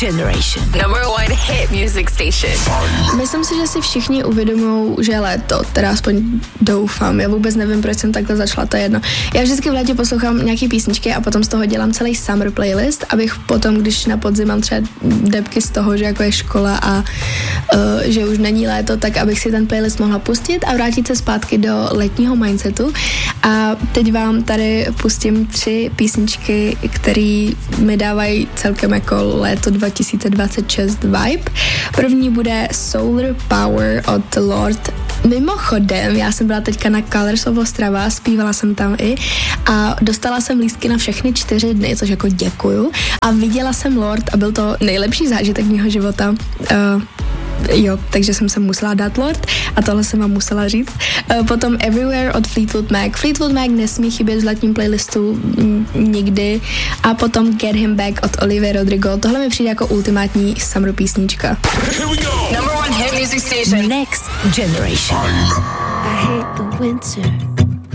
Generation. Number one hit music station. Myslím si, že si všichni uvědomují, že je léto, teda aspoň doufám. Já vůbec nevím, proč jsem takhle začala, to je jedno. Já vždycky v létě poslouchám nějaký písničky a potom z toho dělám celý summer playlist, abych potom, když na podzim mám třeba debky z toho, že jako je škola a že už není léto, tak abych si ten playlist mohla pustit a vrátit se zpátky do letního mindsetu. A teď vám tady pustím 3 písničky, které mi dávají celkem jako léto 2026 vibe. První bude Solar Power od Lorde. Mimochodem, já jsem byla teďka na Colors of Ostrava, zpívala jsem tam i a dostala jsem lístky na všechny 4 dny, což jako děkuju. A viděla jsem Lorde a byl to nejlepší zážitek mého života. Jo, takže jsem se musela dát Lorde a tohle jsem vám musela říct. Potom Everywhere od Fleetwood Mac. Fleetwood Mac nesmí chybět v letním playlistu nikdy. A potom Get Him Back od Olivia Rodrigo. Tohle mi přijde jako ultimátní summer písnička. Number one hit music station. Next Generation. I hate the winter.